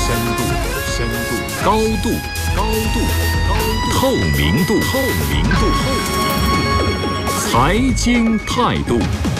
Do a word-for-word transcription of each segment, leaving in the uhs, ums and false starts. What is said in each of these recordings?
深度，深度，高度，高度，高度，透明度，透明度，透明度，财经态度。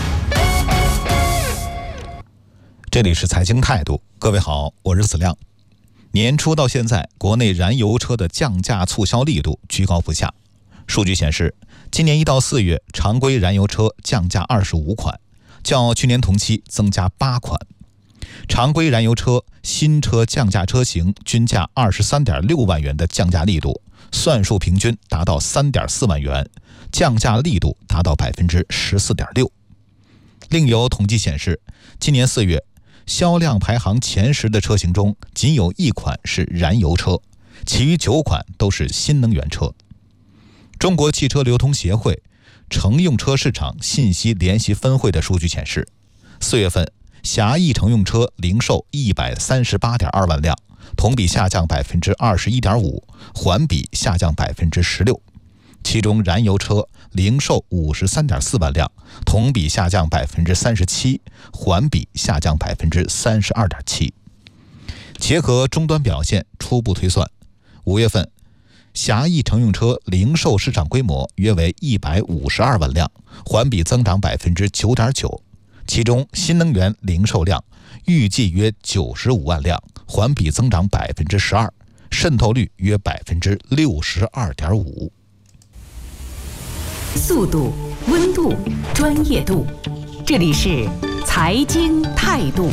这里是财经态度，各位好，我是子亮。年初到现在，国内燃油车的降价促销力度居高不下。数据显示，今年一到四月，常规燃油车降价二十五款，较去年同期增加八款。常规燃油车新车降价车型均价二十三点六万元的降价力度，算数平均达到三点四万元，降价力度达到百分之十四点六。另有统计显示，今年四月销量排行前十的车型中，仅有一款是燃油车，其余九款都是新能源车。中国汽车流通协会乘用车市场信息联席分会的数据显示，四月份狭义乘用车零售一百三十八点二万辆，同比下降百分之二十一点五，环比下降百分之十六。其中燃油车零售五十三点四万辆，同比下降百分之三十七，环比下降百分之三十二点七。结合终端表现，初步推算，五月份狭义乘用车零售市场规模约为一百五十二万辆，环比增长百分之九点九。其中新能源零售量预计约九十五万辆，环比增长百分之十二，渗透率约百分之六十二点五。 速度、温度、专业度，这里是财经态度。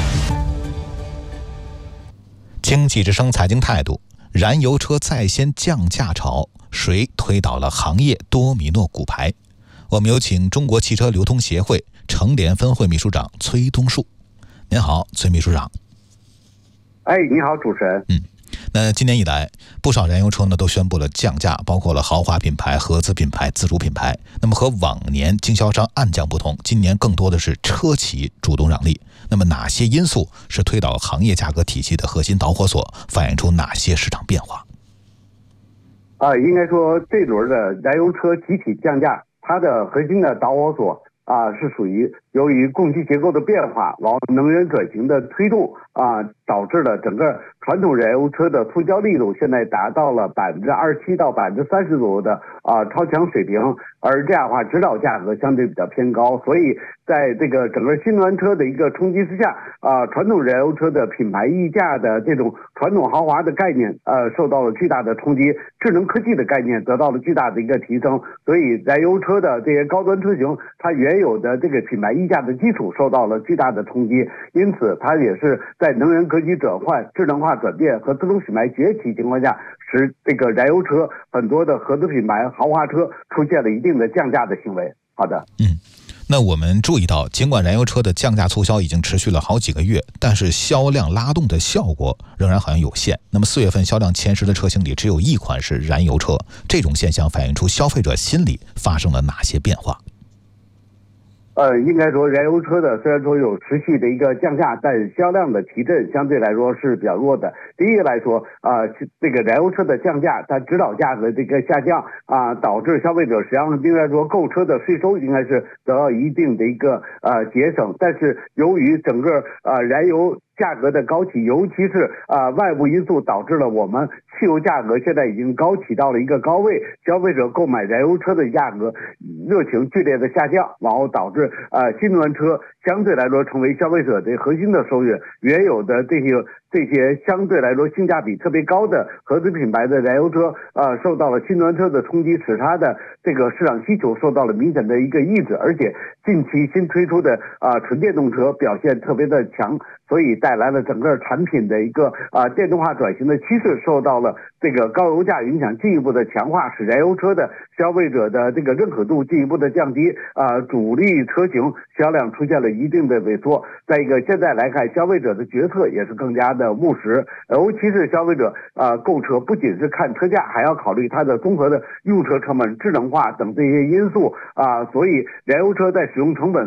经济之声财经态度，燃油车再掀降价潮，谁推倒了行业多米诺骨牌？我们有请中国汽车流通协会成联分会秘书长崔东树。您好，崔秘书长。 哎，你好，主持人。 嗯。那今年以来，不少燃油车呢都宣布了降价，包括了豪华品牌、合资品牌、自主品牌。那么和往年经销商暗降不同，今年更多的是车企主动让利。那么哪些因素是推倒行业价格体系的核心导火索，反映出哪些市场变化？ 啊、呃，应该说这轮的燃油车集体降价，它的核心的导火索啊、呃、是属于由于供给结构的变化，往能源转型的推动啊、呃，导致了整个传统燃油车的促销力度现在达到了百分之二十七到百分之三十左右的啊、呃、超强水平，而这样的话指导价格相对比较偏高，所以在这个整个新能源车的一个冲击之下啊、呃，传统燃油车的品牌溢价的这种传统豪华的概念呃受到了巨大的冲击，智能科技的概念得到了巨大的一个提升，所以燃油车的这些高端车型它原有的这个品牌溢价的基础受到了巨大的冲击，因此它也是在能源格局转换、智能化转变和自主品牌崛起情况下，使这个燃油车很多的合资品牌豪华车出现了一定的降价的行为。好的， 嗯。那我们注意到，尽管燃油车的降价促销已经持续了好几个月，但是销量拉动的效果仍然好像有限。那么四月份销量前十的车型里只有一款是燃油车，这种现象反映出消费者心理发生了哪些变化？ 呃，应该说燃油车的虽然说有持续的一个降价，但销量的提振相对来说是比较弱的。第一个来说，啊、呃，这个燃油车的降价，它指导价格这个下降啊、呃，导致消费者实际上应该说购车的税收应该是得到一定的一个呃节省，但是由于整个呃燃油价格的高企，尤其是啊、呃、外部因素导致了我们汽油价格现在已经高起到了一个高位，消费者购买燃油车的价格热情剧烈的下降，然后导致呃新能源车相对来说成为消费者的核心的收入，原有的这些这些相对来说性价比特别高的合资品牌的燃油车呃受到了新能源车的冲击，使它的这个市场需求受到了明显的一个抑制，而且近期新推出的啊、呃、纯电动车表现特别的强，所以带来了整个产品的一个啊、呃、电动化转型的趋势受到了这个高油价影响，进一步的强化，使燃油车的消费者的这个认可度进一步的降低啊、呃、主力车型销量出现了一定的萎缩。再一个，现在来看消费者的决策也是更加的务实，尤其是消费者啊、呃、购车不仅是看车价，还要考虑它的综合的用车成本、智能化等这些因素啊、呃，所以燃油车在使用成本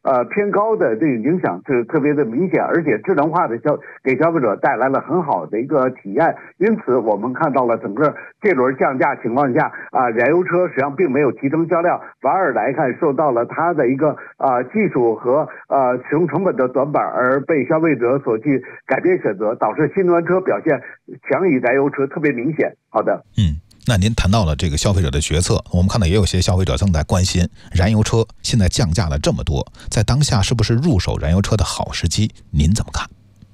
呃偏高的这个影响是特别的明显，而且智能化的消给消费者带来了很好的一个体验。因此，我们看到了整个这轮降价情况下啊，燃油车实际上并没有提升销量，反而来看受到了它的一个啊技术和呃使用成本的短板而被消费者所去改变选择，导致新能源车表现强于燃油车特别明显。好的， 嗯。那您谈到了这个消费者的决策，我们看到也有些消费者正在关心燃油车现在降价了这么多，在当下是不是入手燃油车的好时机？您怎么看？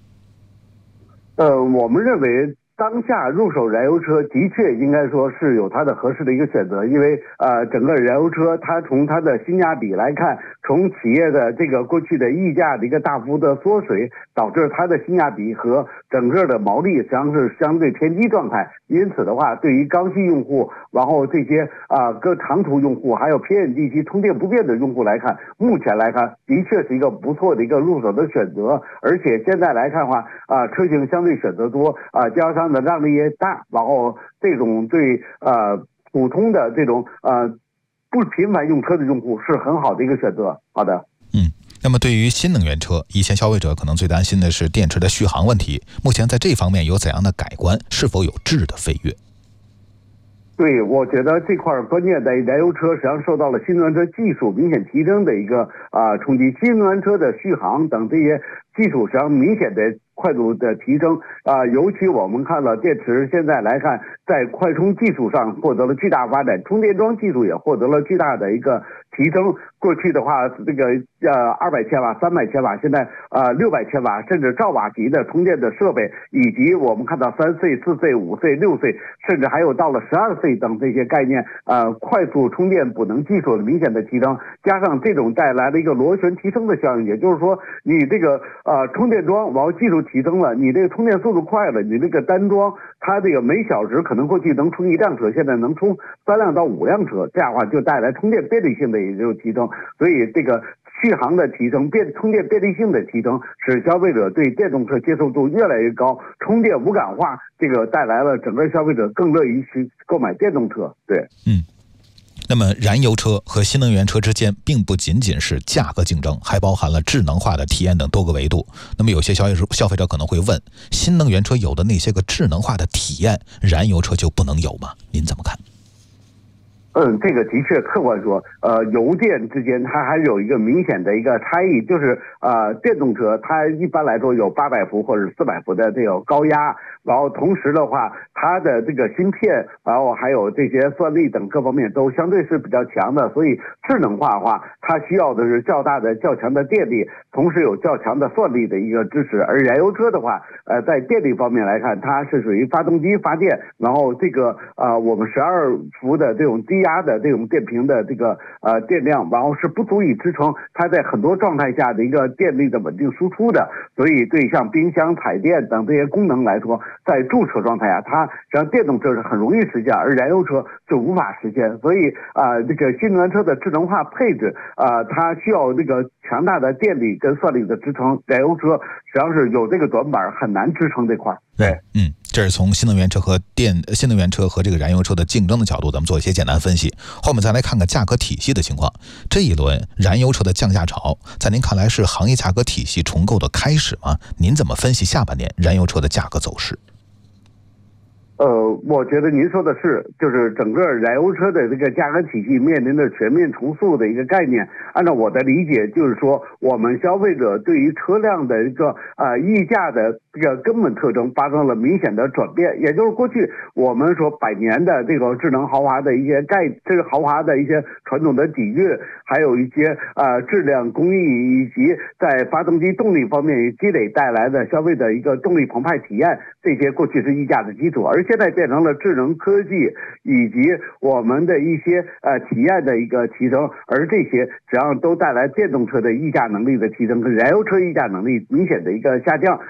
呃，我们认为当下入手燃油车的确应该说是有它的合适的一个选择，因为呃，整个燃油车它从它的性价比来看，从企业的这个过去的溢价的一个大幅的缩水，导致它的性价比和整个的毛利实际上是相对偏低状态。因此的话，对于刚需用户，然后这些啊各长途用户，还有偏远地区充电不便的用户来看，目前来看的确是一个不错的一个入手的选择。而且现在来看的话，啊车型相对选择多，啊经销商的让利也大，然后这种对呃普通的这种呃不频繁用车的用户是很好的一个选择。好的。 嗯，那么对于新能源车，以前消费者可能最担心的是电池的续航问题，目前在这方面有怎样的改观？是否有质的飞跃？ 对，我觉得这块关键在于燃油车实际上受到了新能源车技术明显提升的一个啊、呃、冲击，新能源车的续航等这些技术实际上明显的快速的提升啊、呃，尤其我们看了电池现在来看，在快充技术上获得了巨大发展，充电桩技术也获得了巨大的一个提升。过去的话，这个呃二百千瓦、三百千瓦，现在呃六百千瓦甚至兆瓦级的充电的设备，以及我们看到三 C、四 C、五 C、六 C， 甚至还有到了十二 C 等这些概念，呃快速充电补能技术的明显的提升，加上这种带来了一个螺旋提升的效应，也就是说，你这个呃充电桩然后技术提升了，你这个充电速度快了，你这个单桩它这个每小时可能过去能充一辆车，现在能充三辆到五辆车，这样的话就带来充电便利性的也就提升。所以这个续航的提升、便充电便利性的提升，使消费者对电动车接受度越来越高，充电无感化，这个带来了整个消费者更乐于去购买电动车。对， 嗯。那么燃油车和新能源车之间并不仅仅是价格竞争，还包含了智能化的体验等多个维度。那么有些消费者消费者可能会问，新能源车有的那些个智能化的体验，燃油车就不能有吗？您怎么看？ 嗯，这个的确客观说，呃，油电之间它还是有一个明显的一个差异，就是呃，电动车它一般来说有八百伏或者四百伏的这种高压，然后同时的话，它的这个芯片，然后还有这些算力等各方面都相对是比较强的，所以智能化的话，它需要的是较大的、较强的电力，同时有较强的算力的一个支持。而燃油车的话，呃，在电力方面来看，它是属于发动机发电，然后这个呃，我们十二伏的这种低压的这种电瓶的这个呃电量，然后是不足以支撑它在很多状态下的一个电力的稳定输出的，所以对像冰箱、彩电等这些功能来说，在驻车状态下，它实际上电动车是很容易实现，而燃油车就无法实现。所以啊、呃，这个新能源车的智能化配置啊、呃，它需要这个强大的电力跟算力的支撑，燃油车实际上是有这个短板，很难支撑这块。对， 嗯，这是从新能源车和电新能源车和这个燃油车的竞争的角度，咱们做一些简单分析。后面再来看看价格体系的情况。这一轮燃油车的降价潮，在您看来是行业价格体系重构的开始吗？您怎么分析下半年燃油车的价格走势？ 呃，我觉得您说的是，就是整个燃油车的这个价格体系面临着全面重塑的一个概念。按照我的理解，就是说我们消费者对于车辆的一个呃溢价的这个根本特征发生了明显的转变。也就是过去我们说百年的这个智能豪华的一些概，这个豪华的一些传统的底蕴，还有一些呃质量工艺，以及在发动机动力方面积累带来的消费的一个动力澎湃体验，这些过去是溢价的基础，而现在变成了智能科技以及我们的一些呃体验的一个提升，而这些实际上都带来电动车的溢价能力的提升，跟燃油车溢价能力明显的一个下降，也导致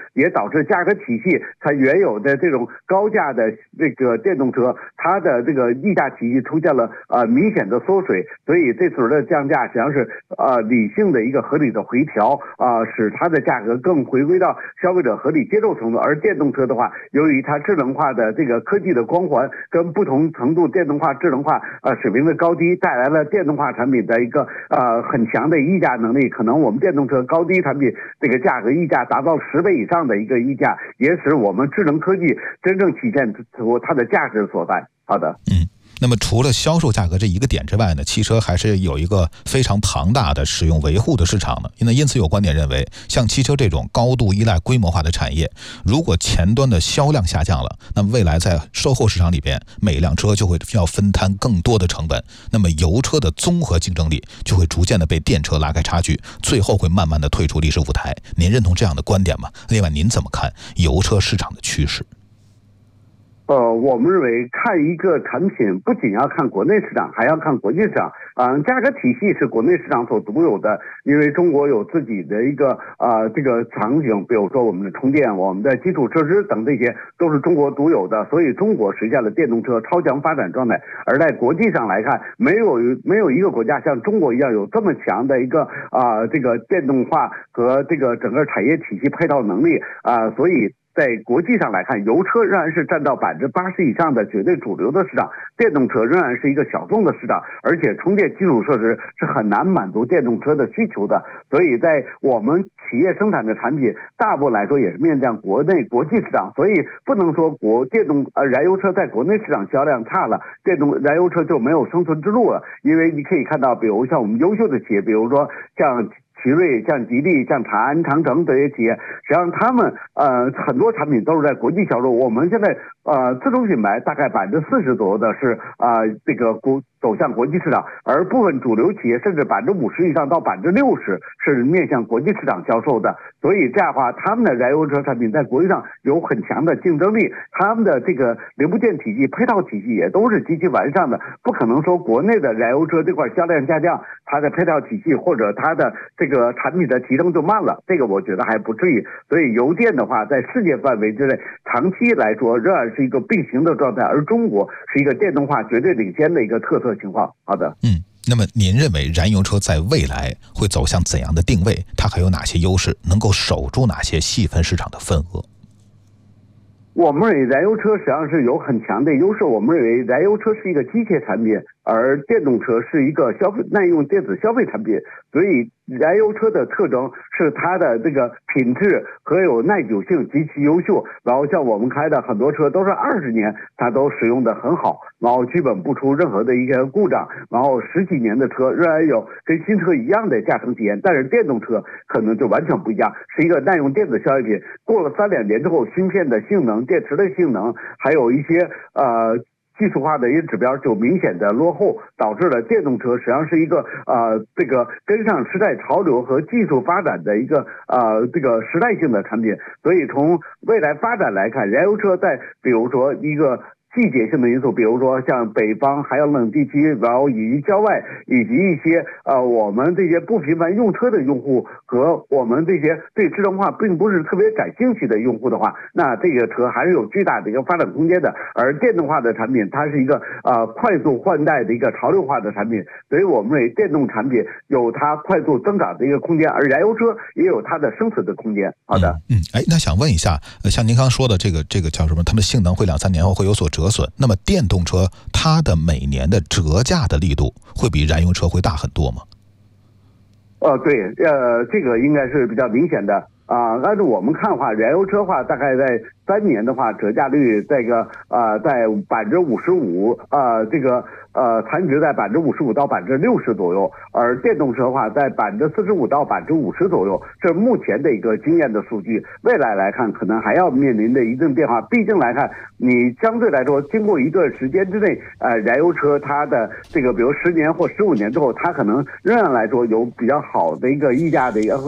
致价格体系它原有的这种高价的这个电动车，它的这个溢价体系出现了呃明显的缩水，所以这次的降价实际上是呃理性的一个合理的回调啊、呃，使它的价格更回归到消费者合理接受程度。而电动车的话，由于它智能化的这个科技的光环跟不同程度电动化、智能化呃水平的高低，带来了电动化产品的一个呃很强的溢价能力。可能我们电动车高低产品这个价格溢价达到十倍以上的一个溢价，也使我们智能科技真正体现出它的价值所在。好的， 嗯。那么除了销售价格这一个点之外呢，汽车还是有一个非常庞大的使用维护的市场的。那因此有观点认为，像汽车这种高度依赖规模化的产业，如果前端的销量下降了，那么未来在售后市场里边，每辆车就会要分摊更多的成本，那么油车的综合竞争力就会逐渐的被电车拉开差距，最后会慢慢的退出历史舞台。您认同这样的观点吗？另外，您怎么看油车市场的趋势？ 呃，我们认为看一个产品不仅要看国内市场，还要看国际市场。嗯、呃，价格体系是国内市场所独有的，因为中国有自己的一个呃这个场景，比如说我们的充电、我们的基础设施等，这些都是中国独有的，所以中国实现了电动车超强发展状态。而在国际上来看，没有没有一个国家像中国一样有这么强的一个啊、呃、这个电动化和这个整个产业体系配套能力啊、呃，所以。在国际上来看，油车仍然是占到百分之八十以上的绝对主流的市场，电动车仍然是一个小众的市场，而且充电基础设施是很难满足电动车的需求的。所以在我们企业生产的产品，大部分来说也是面向国内国际市场，所以不能说国电动呃燃油车在国内市场销量差了，电动燃油车就没有生存之路了。因为你可以看到，比如像我们优秀的企业，比如说像奇瑞、像吉利、像长安、长城这些企业，实际上他们呃很多产品都是在国际销售。我们现在呃自主品牌大概百分之四十左右的是啊、呃、这个国走向国际市场，而部分主流企业甚至百分之五十以上到百分之六十是面向国际市场销售的。所以这样的话，他们的燃油车产品在国际上有很强的竞争力，他们的这个零部件体系、配套体系也都是极其完善的，不可能说国内的燃油车这块销量下降，它的配套体系或者它的这个这个产品的提升就慢了，这个我觉得还不至于。所以油电的话，在世界范围之内，长期来说仍然是一个并行的状态，而中国是一个电动化绝对领先的一个特色情况。好的， 嗯，那么您认为燃油车在未来会走向怎样的定位？它还有哪些优势？能够守住哪些细分市场的份额？ 我们认为燃油车实际上是有很强的优势。我们认为燃油车是一个机械产品，而电动车是一个消费耐用电子消费产品。所以燃油车的特征是它的这个品质和有耐久性极其优秀。然后像我们开的很多车都是二十年，它都使用的很好，然后基本不出任何的一个故障，然后十几年的车仍然有跟新车一样的驾乘体验。但是电动车可能就完全不一样，是一个耐用电子消费品。过了三两年之后，芯片的性能、电池的性能，还有一些呃技术化的一些指标就明显的落后，导致了电动车实际上是一个呃这个跟上时代潮流和技术发展的一个呃这个时代性的产品。所以从未来发展来看，燃油车在比如说一个季节性的因素，比如说像北方还有冷地区，然后以及郊外，以及一些呃我们这些不频繁用车的用户和我们这些对智能化并不是特别感兴趣的用户的话，那这个车还是有巨大的一个发展空间的。而电动化的产品，它是一个呃快速换代的一个潮流化的产品，所以我们认为电动产品有它快速增长的一个空间，而燃油车也有它的生存的空间。好的， 嗯，哎、嗯，那想问一下，呃，像您刚说的这个这个叫什么？它们性能会两三年后会有所折损。那么电动车它的每年的折价的力度会比燃油车会大很多吗？ 呃，对，呃，这个应该是比较明显的啊、呃。按照我们看的话，燃油车的话，大概在三年的话，折价率这个呃在百分之五十五，呃，这个呃残值在百分之五十五到百分之六十左右，而电动车的话在百分之四十五到百分之五十左右，这是目前的一个经验的数据。未来来看，可能还要面临的一定变化。毕竟来看，你相对来说，经过一段时间之内，呃，燃油车它的这个，比如十年或十五年之后，它可能仍然来说有比较好的一个溢价的一个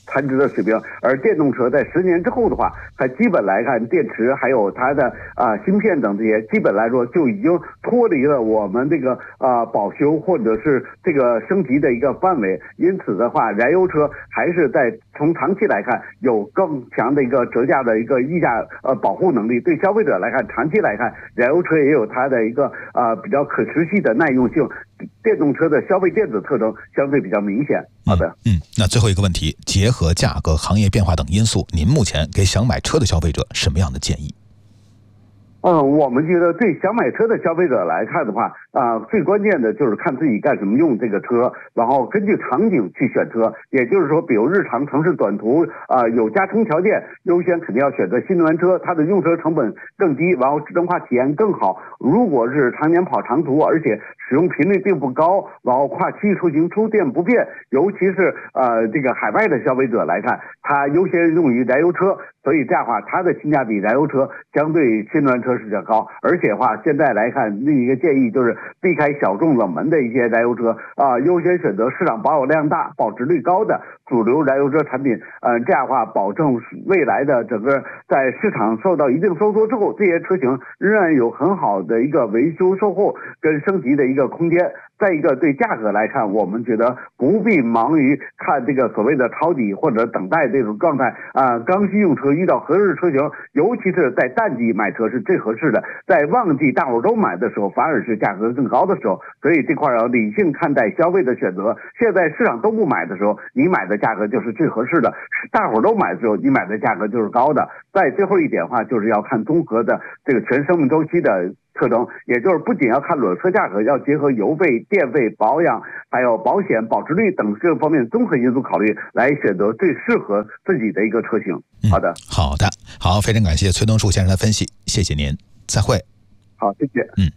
残值的水平，而电动车在十年之后的话，它基本来看电池还有它的啊、呃、芯片等这些，基本来说就已经脱离了我们这个啊、呃、保修或者是这个升级的一个范围。因此的话，燃油车还是在从长期来看有更强的一个折价的一个溢价呃保护能力。对消费者来看，长期来看，燃油车也有它的一个啊、呃、比较可持续的耐用性。电动车的消费电子特征相对比较明显。好的， 嗯，嗯那最后一个问题，结合价格、行业变化等因素，您目前给想买车的消费者什么样的建议？ 嗯，我们觉得对想买车的消费者来看的话，啊、呃，最关键的就是看自己干什么用这个车，然后根据场景去选车。也就是说，比如日常城市短途，啊、呃，有加充条件，优先肯定要选择新能源车，它的用车成本更低，然后智能化体验更好。如果是常年跑长途，而且使用频率并不高，然后跨区域出行充电不便，尤其是呃这个海外的消费者来看，它优先用于燃油车。所以这样的话，它的性价比燃油车相对新能源车是比较高，而且的话，现在来看另一个建议就是避开小众冷门的一些燃油车啊、呃，优先选择市场保有量大、保值率高的主流燃油车产品。呃，这样的话，保证未来的整个在市场受到一定收缩之后，这些车型仍然有很好的一个维修、售后跟升级的一个空间。再一个，对价格来看，我们觉得不必忙于看这个所谓的抄底或者等待这种状态啊、呃，刚需用车遇到合适车型，尤其是在淡季买车是最合适的，在旺季大伙都买的时候，反而是价格更高的时候。所以这块要理性看待消费的选择。现在市场都不买的时候，你买的价格就是最合适的；大伙都买的时候，你买的价格就是高的。再最后一点的话，就是要看综合的这个全生命周期的特征，也就是不仅要看裸车价格，要结合油费、电费、保养，还有保险、保值率等各方面综合因素考虑，来选择最适合自己的一个车型。好的， 嗯、好的，好，非常感谢崔东树先生的分析，谢谢您，再会。 好，谢谢。 嗯，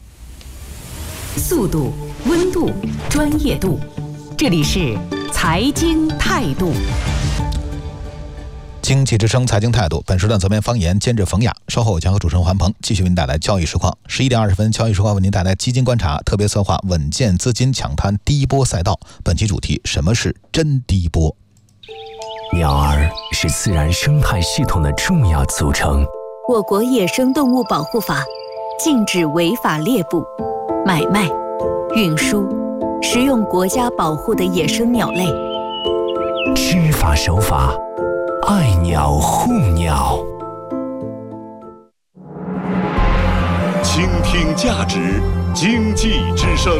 速度、温度、专业度，这里是财经态度。 经济之声财经态度，本时段责编方言，监制冯雅。稍后将和主持人环鹏继续为您带来交易实况。十一点二十分，交易实况为您带来基金观察特别策划，稳健资金抢滩低波赛道。本期主题：什么是真低波？ 鸟儿是自然生态系统的重要组成。 我国野生动物保护法禁止违法猎捕、买卖、运输、食用国家保护的野生鸟类。 知法守法，爱鸟护鸟。 倾听价值，经济之声。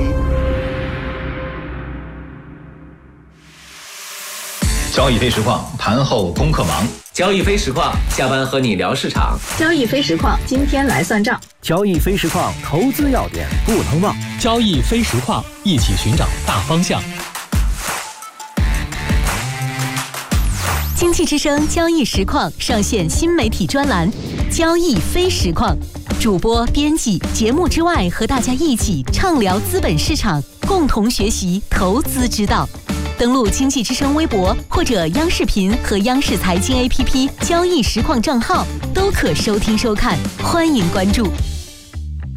交易非实况，盘后功课忙。 交易非实况，下班和你聊市场。 交易非实况，今天来算账。 交易非实况，投资要点不能忘。 交易非实况，一起寻找大方向。 经济之声交易实况上线新媒体专栏交易非实况，主播编辑节目之外和大家一起畅聊资本市场，共同学习投资之道。登录经济之声微博或者央视频和央视财经 A P P 交易实况账号都可收听收看，欢迎关注。